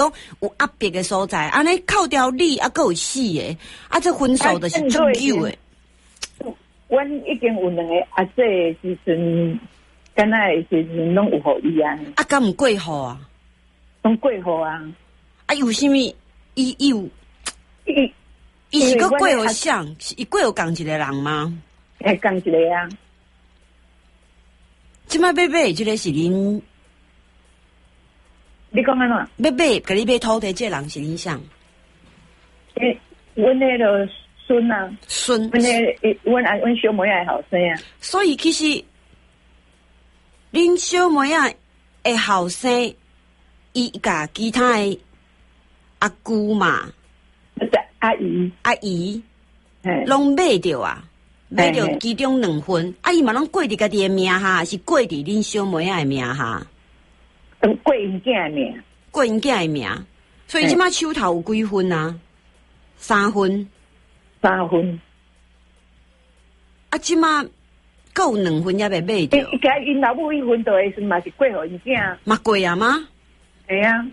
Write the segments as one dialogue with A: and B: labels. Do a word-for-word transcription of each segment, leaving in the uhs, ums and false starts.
A: 有压迫的所在，安尼扣掉你啊，还有死的，啊，这分数就是足够的。
B: 阮已经有两个阿姐时阵，敢若的时阵拢有互伊啊。
A: 啊，敢毋过户啊？
B: 拢过户啊？
A: 啊，有啥物？伊伊有伊伊是个过户啥？是伊过户共一个人吗？
B: 系共一个啊。
A: 即摆要买即个是恁？
B: 你讲安怎？
A: 要买，甲你买土地，这个人是恁啥？
B: 诶，阮那个孙啊，
A: 孙，
B: 阮那阮啊，阮小妹仔后生啊。
A: 所以其实，恁小妹仔的后生，伊甲其他的阿姑嘛，
B: 阿姨，
A: 阿姨，拢买着啊，买着其中两份，啊，伊嘛拢过伫家己的名下，是过伫恁小妹仔的名下。
B: 过因囝的名，
A: 过因囝的名，所以即摆手头有几分啊？三分，
B: 三分。
A: 啊，即摆还有两分也未买着。
B: 伊甲因老母一分到的时嘛是过互因囝，
A: 嘛过啊吗？
B: 系啊。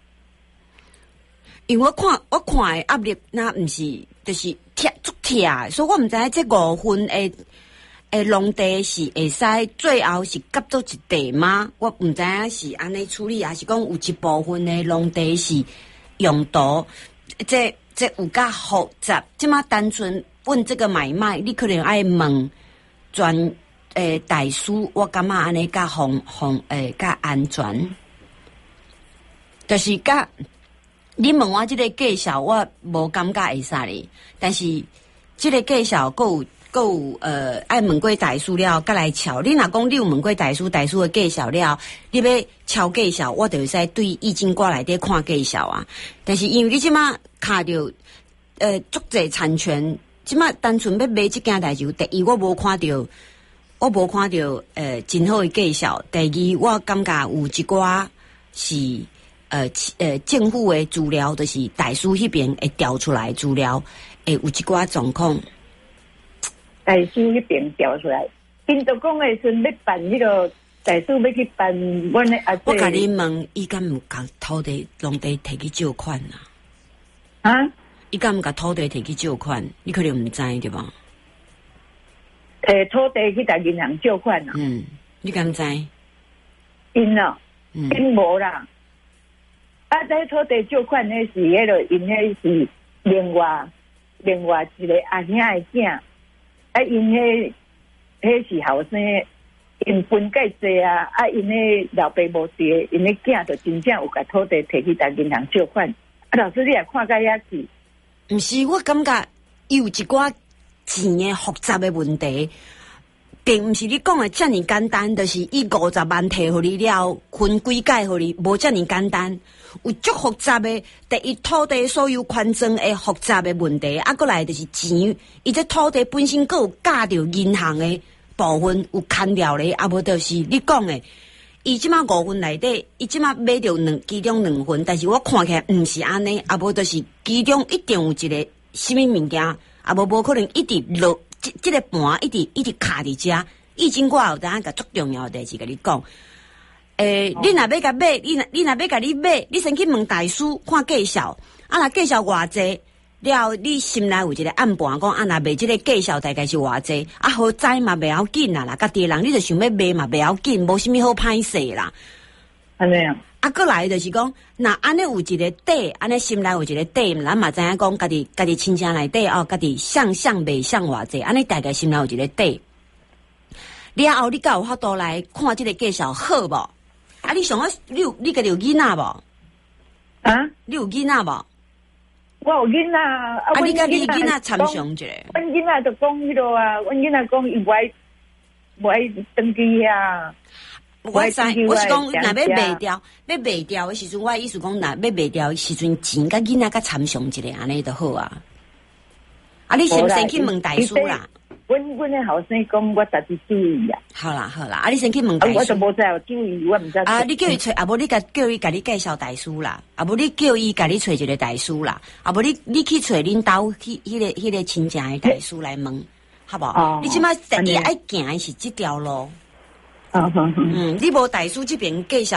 A: 因为我看我看的压力，那毋是就是贴足贴，所以我毋知影这五分的。诶，农地是会使最后是夹做一地吗？我毋知影是安尼处理，还是讲有一部分的农地是用途，这这有较复杂。即马单纯问这个买卖，你可能爱问专诶代书，我感觉安尼较方方诶较安全。就是甲你问我即个介绍，我无感觉会使哩，但是即个介绍够。够呃，爱问过代书了，再来敲。你若讲你有问过代书，代书的介绍了，你要敲介绍，我就会使对易经卦内底看介绍啊。但是因为你即马卡着呃足济产权，即马单纯要买即件代志，第一我无看到，我无看到呃真好的介绍。第二我感觉有一寡是呃呃政府的资料，就是代书迄边会调出来资料，会有一寡状况。
B: 代书迄边调出来，因都讲诶，是要办迄个代书要去办，阮诶阿姐。
A: 我甲你问，伊敢毋甲土地、农地摕去借款啊？
B: 啊？
A: 伊敢毋甲土地摕去借款？你可能毋知对吧？
B: 摕土地去甲银行借款啊？
A: 嗯，你敢知？
B: 因哦，
A: 嗯，
B: 因无啦。啊，在土地借款迄是迄个，因迄是另外另外一个阿兄诶囝。啊，因迄迄是后生，因分介济啊，啊，因迄老爸无伫，因迄囝就真正有甲土地摕去甲银行借款。啊，老师你也看甲遐去？
A: 毋是，我感觉有一寡钱诶复杂诶问题，并毋是你讲诶遮尔简单，就是伊五十万摕互你了，分几届互你，无遮尔简单。有足复杂的，第一土地所有权证的复杂的问题，啊，过来就是钱，伊这土地本身佫有加着银行的部分有牵掉咧，啊，无就是你讲的，伊即马五份内底，伊即马买着两其中两份，但是我看起来毋是安尼，啊，无就是其中一定有一个什么物件，啊，无无可能一直落，即即个盘一直一直卡伫遮，已经我有当甲足重要的代志甲你讲。诶、欸，你若要甲买，你若你若要甲你买，你先去问大师看介绍，啊，若介绍偌济，了你心内有一个暗盘，讲啊，若卖即个介绍大概是偌济，啊，好知嘛袂要紧啦，啦，家己人你就想要买嘛袂要紧，无啥物好歹势啦。
B: 安尼啊，
A: 啊，过来就是讲，若安尼有一个底，安尼心内有一个底，咱嘛知影讲，家己家己亲戚内底哦，家己想想袂想偌济，安尼大概心内有一个底。了后你敢有法度来看即个介绍好无？啊！你想我，你有你家己有囡仔无？
B: 啊？
A: 你有囡仔无？
B: 我有囡仔，啊！
A: 啊！你甲你囡仔参详一下。
B: 阮囡仔就讲迄落啊，阮囡仔讲伊无爱无爱登记遐。
A: 我知，我是讲，若要卖掉，要卖掉的时阵，我意思讲，若要卖掉的时阵，钱甲囡仔甲参详一下，安尼就好啊。啊！你先先去问大叔啦。
B: 阮阮的后生讲，我自己注意啊。
A: 好啦好啦，啊，你先去问大叔。
B: 啊，我就无知有注意，我毋知。
A: 啊，你叫伊找，啊无你甲叫伊甲你介绍大叔啦，啊无你叫伊甲你找一个大叔啦，啊无你你去找恁兜去迄个迄个亲戚的大叔来问，好无？哦、你即摆第一爱行的是即条路。
B: 嗯嗯
A: 嗯，你无大叔这边介绍，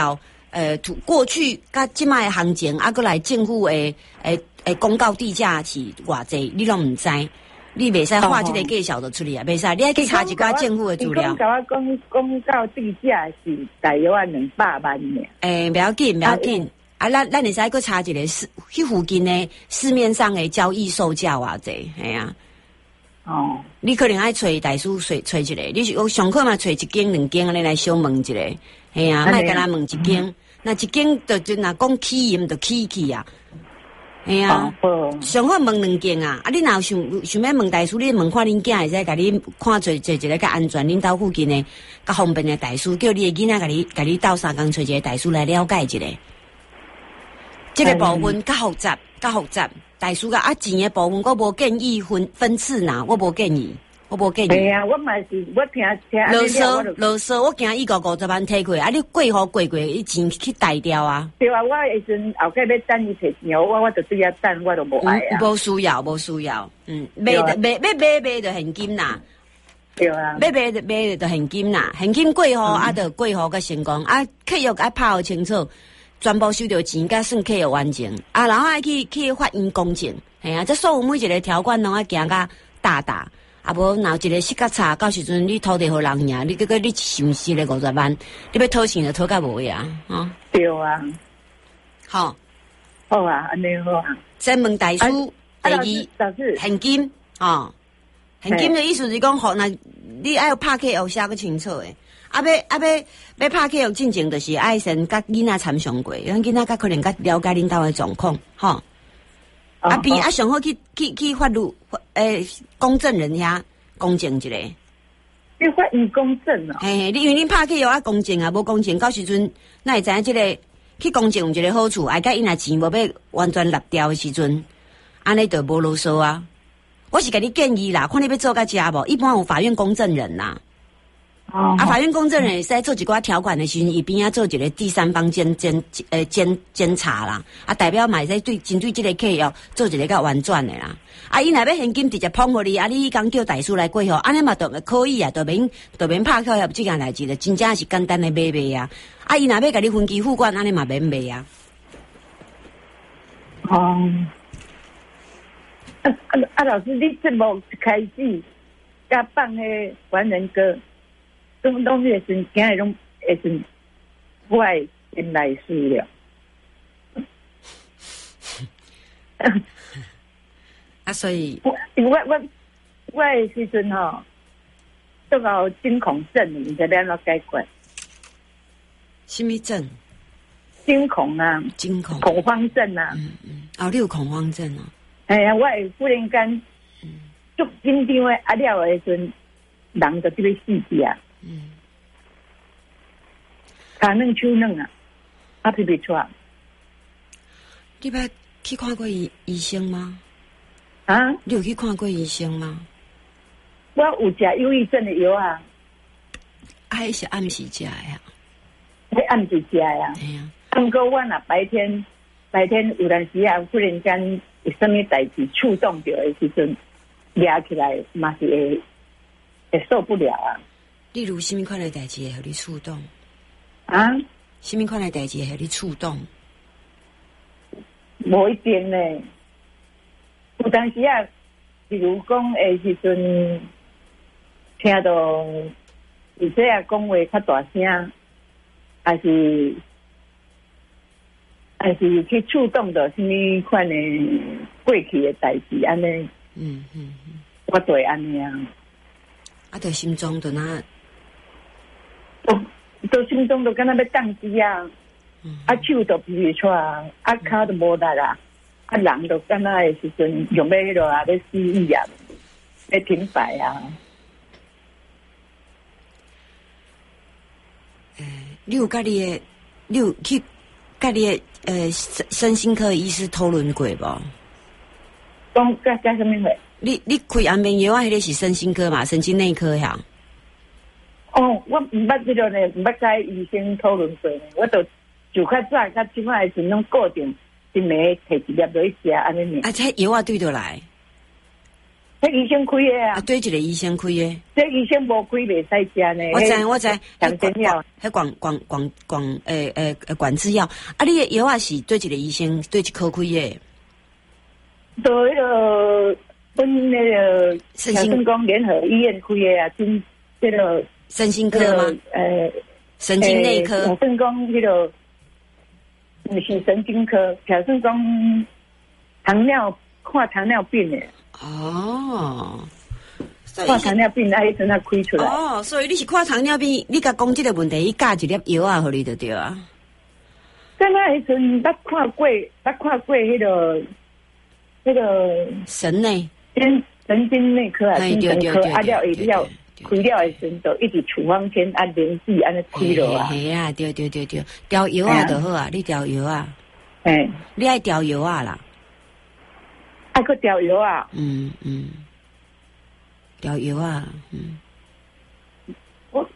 A: 呃，过去甲即卖行情，啊，过来政府诶诶诶公告地价是偌济，你拢毋知，你袂使画即个介绍就出嚟啊，袂使，你爱去查一寡政府诶资料。
B: 你讲甲我讲公告地价是大约啊两百万呢。
A: 诶，不要紧，不要紧。啊，咱咱会使去查一个市，去附近的市面上的交易售价偌济，系啊。
B: 哦，
A: 你可能爱找大师找找一个，你是有上课嘛？找一间两间安尼来小问一个，系啊，莫甲咱问一间，那一间就就若讲起因就起去啊，系啊。上好问两间啊，啊，你若有想想要问大师，你问看恁囝会使甲你看找找一个较安全，恁兜附近的较方便的大师，叫你的囡仔甲你甲你斗相共找一个大师来了解一下。这个部分较复杂，较复杂。大师个啊钱的部分，我无建议分分次拿，我无建议，我无建议。
B: 系啊，我嘛是，我听听。
A: 啰嗦啰嗦，我惊伊个五十万摕过，啊你过户过过，伊钱去贷掉啊。
B: 对啊，我迄阵后盖要等伊摕钱，我我就对遐等，我都无爱啊。
A: 无需要，无需要，嗯，买的买要买买就现金啦。
B: 对啊，
A: 买买买就现金啦，现金过户啊，就过户个成功啊，契约爱拍好清楚。全部收到钱，甲算契约完成啊，然后爱去去法院公证，系啊，这所有每一个条款拢爱行甲大大，啊无若一个失角差，到时阵你土地互人赢，你个个你损失咧五十万，你要讨钱就讨甲无呀，啊，
B: 对啊，
A: 好，
B: 好啊，安尼好啊。
A: 再问大师，第二现金哦，现金的意思是讲，好，那你爱有拍契约写个清楚诶。啊要啊要要拍契约进前，就是爱先甲囡仔参详过，让囡仔甲可能甲了解恁兜的状况，吼、哦。啊边啊上好去去去法律诶、欸、公证人遐公证一下。
B: 你法院公证啊？
A: 嘿嘿，你因为恁拍契约啊公证啊，无公证，到时阵那会知影即个去公证有一个好处，爱甲因若钱无要完全落掉的时阵，安尼就无啰嗦啊。我是甲你建议啦，看你要做甲遮无，一般有法院公证人啦。
B: 哦、
A: 啊，法院公证人会使做一寡条款的时阵，伊边仔做一个第三方监监诶监监察啦，啊代表嘛会使对针对即个契约做一个较完整的啦。啊，伊若要现金直接捧互你，啊你讲叫大师来过户，安尼嘛都可以啊，都免都免拍契约即件代志的，真正是简单的买卖啊。啊，伊若要甲你分期付款，安尼嘛免买啊。
B: 哦，啊啊啊！老师，你节目开始甲放迄完人歌。拢拢迄个时，今日拢会是我诶先来事了。
A: 啊，所以
B: 我我我我诶时阵吼，都有惊恐症，你知要安怎解决？
A: 什么症？
B: 惊恐啊，
A: 惊恐、
B: 恐慌症啊。
A: 嗯嗯，哦，你有恐慌症哦。
B: 哎呀，我会忽然间足紧张诶，啊了诶时阵，人就即个死去啊。嗯，脚软手软啊，啊皮皮出啊。
A: 你捌去看过医医生吗？
B: 啊？
A: 你有去看过医生吗？
B: 我有食忧郁症的药啊。
A: 还是暗时食的呀？
B: 迄暗时食呀。
A: 哎呀。
B: 啊，不过我若白天白天有阵时啊，忽然间有什么代志触动到的时阵，抓起来嘛是会会受不了啊。
A: 例如，什么款的代志会互你触动？
B: 啊？
A: 什么款的代志会互你触动？
B: 无一定呢。有当时啊，比如讲诶时阵，听到有些啊讲话较大声，还是还是去触动到什么款的过去的代志，安尼。
A: 嗯嗯嗯。
B: 我对安尼啊。
A: 啊，就心中就那。
B: 都都心中都敢若要宕机啊，嗯、啊手都皮皮出啊，啊脚都无力啊，啊人都敢若的时阵用要迄落啊，要死意啊，要停摆啊。
A: 诶、欸，你有甲你的，你有去甲你的呃身身心科医师讨论过无？
B: 讲甲甲什么货？
A: 你你开安眠药啊？迄个是身心科嘛，神经内科呀。
B: 哦，我唔捌这个呢，唔捌甲医生讨论过呢。我就就较早甲即摆时拢固定一暝摕一粒落去食安尼呢。
A: 啊，这药啊对得来。
B: 我这医生开的啊，
A: 啊，对一个医生开的。
B: 这医生无开袂使食呢。
A: 我知我知，
B: 上真药，
A: 迄广广广广诶诶诶管制药。啊，你的药啊是对一个医生对一科开的。
B: 对迄个分那个
A: 身心
B: 成功联合医院开的啊，真这个
A: 身心科吗？
B: 呃，
A: 神经内科。
B: 成功迄个不是神经科，调成功糖尿看糖尿病的。
A: 哦。
B: 看糖尿病，那医生他开出来。
A: 哦，所以你是看糖尿病，你甲讲这个问题，伊加一粒药啊，互你就对啊。
B: 在那时阵，捌看过，捌看过迄个，迄个
A: 神内
B: 神神经内科啊，精神科，啊了伊了开了的时阵，就一直处方签按联系安尼开落啊。
A: 系啊，对对对对，调药啊就好啊，你调药啊。
B: 诶，
A: 你爱调药啊啦。
B: 爱去调药啊。
A: 嗯嗯。调药啊，嗯，
B: 我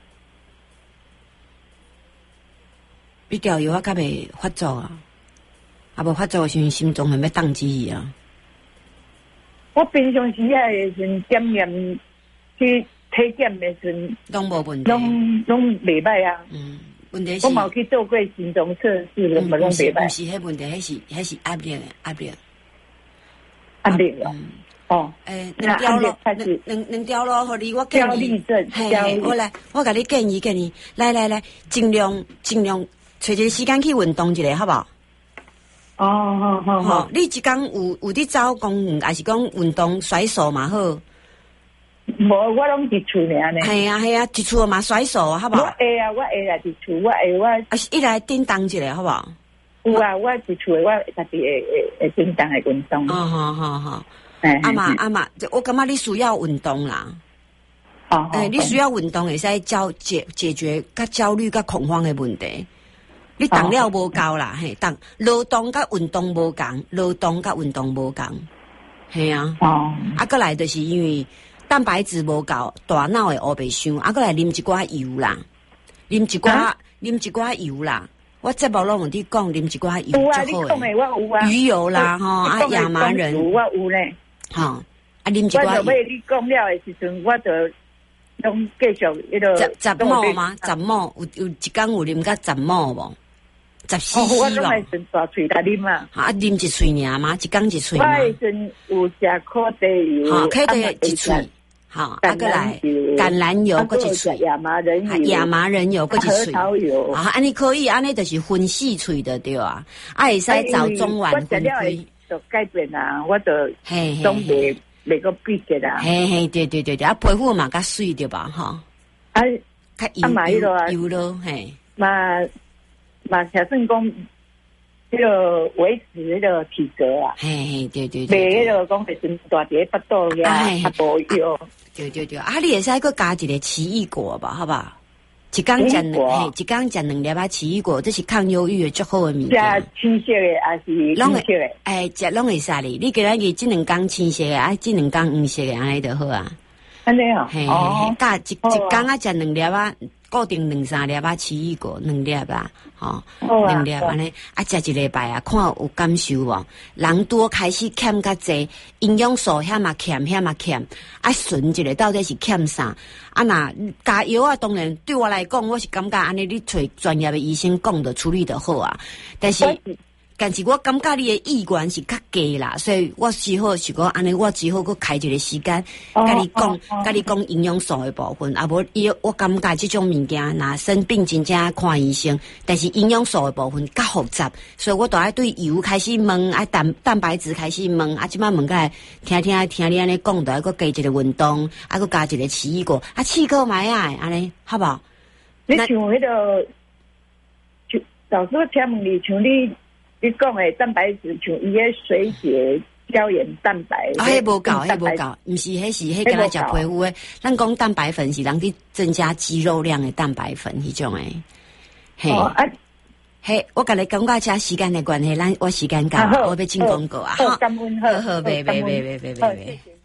A: 你调药啊，甲袂发作啊？啊，无发作是心脏会要宕机去啊？
B: 我平常时啊，时阵检验去体检的时阵，
A: 拢无问题，
B: 拢拢袂歹啊。
A: 嗯，问题是，
B: 我冇去做过心脏测试，拢冇拢袂歹。
A: 不是迄问题，迄是迄是压力的压力，
B: 压力啊。哦，
A: 诶，两条路，两两两条路，互你我建议，嘿，我来，我甲你建议建议，来来来，尽量尽量找一个时间去运动一下，好不好？
B: 哦，好好好，
A: 你一天有有伫走公园，还是讲运动甩手嘛好？
B: 无，我拢伫厝尔呢。
A: 系啊系啊，伫厝嘛甩手，好不好？
B: 我会啊，我会啊，伫厝我会我。
A: 啊，一来叮当一下，好不好？
B: 有啊，我伫厝诶，我家己会会会叮当诶运动。
A: 哦，好好好。
B: 阿
A: 妈阿妈，我感觉你需要运动啦。
B: 哦，
A: 诶，你需要运动，会使解解解决甲焦虑甲恐慌的问题。你动了无够啦，嘿，动劳动甲运动无共，劳动甲运动无共，系啊。
B: 哦，
A: 啊，过来就是因为蛋白质无够，大脑会黑白想，啊，过来啉一寡油啦，啉一寡啉一寡油啦。我节目拢有伫讲啉一寡油就好诶，鱼油啦，吼啊，亚麻仁，
B: 我有咧。
A: 吼，啊，啉一寡。
B: 我就要你讲了的时阵，我就拢继续迄个。
A: 十十亩吗？十亩有有一工有啉甲十亩无？十四四
B: 哦，我拢会顺大喙来啉啊。
A: 啊，啉一喙尔嘛，一工一喙嘛。
B: 我迄阵有食可地油，
A: 好，可地一喙，好，啊，过来橄榄油，搁一喙，
B: 亚麻仁油，
A: 亚麻仁油，搁一喙，
B: 核桃油。
A: 啊，安尼可以，安尼就是分四喙的对啊，啊，会使早中晚分开。
B: 就改变啊，我就总袂袂个闭结啦。
A: 嘿嘿，对对对对，啊，皮肤嘛较水对吧？哈，
B: 啊，
A: 较油油油咯，嘿，
B: 嘛嘛，小算讲，迄个维持迄个体格啊。
A: 嘿嘿，对对对，
B: 袂迄个讲会阵大碟巴肚遐，啊无药。
A: 对对对，啊，你会使搁加一个奇异果吧，好不好？一工食两，嘿，一工食两粒啊奇异果，这是抗忧郁的最好的物件。
B: 食青色的还是黄色的？
A: 哎，食拢会使哩。你今仔日这两工青色的，啊，这两工黄色的，安尼就好啊。
B: 安尼啊？
A: 嘿嘿，加一一工啊，食两粒啊，固定两三粒啊奇异果，两粒啊，吼，两粒安尼，啊，食一礼拜啊，看有感受无？人多开始欠较济，营养素遐嘛欠，遐嘛欠，啊，顺一个到底是欠啥？啊，那加药啊，当然对我来讲，我是感觉安尼，你找专业的医生讲的处理的好啊。但是，但是我感觉你的意愿是较低啦，所以我只好是讲安尼，我只好搁开一个时间，甲你讲，甲你讲营养素的部分。啊，无伊我感觉这种物件，若生病真正看医生，但是营养素的部分较复杂，所以我都爱对油开始问，啊蛋蛋白质开始问，啊即摆问开听听听你安尼讲，都爱搁加一个运动，啊搁加一个奇异果，啊气口买啊，安尼好不好？
B: 你像迄个，就老师请问你，像你。你讲的蛋白质像伊个水解胶原蛋白，
A: 啊，迄无够，迄无够，毋是，迄是迄个来食皮肤的。咱讲蛋白粉是人去增加肌肉量的蛋白粉，迄种诶。嘿，啊，嘿，我甲你感觉遮时间的关系，咱我时间到，我要进广告啊，
B: 好，感恩，好，
A: 好，拜拜拜拜拜拜拜。